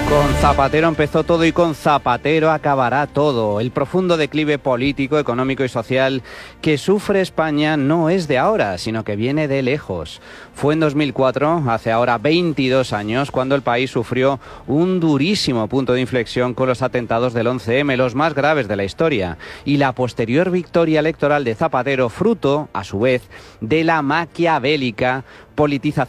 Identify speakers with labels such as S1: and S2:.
S1: Con Zapatero empezó todo y con Zapatero acabará todo. El profundo declive político, económico y social que sufre España no es de ahora, sino que viene de lejos. Fue en 2004, hace ahora 22 años, cuando el país sufrió un durísimo punto de inflexión con los atentados del 11M, los más graves de la historia, y la posterior victoria electoral de Zapatero, fruto, a su vez, de la maquiavélica politización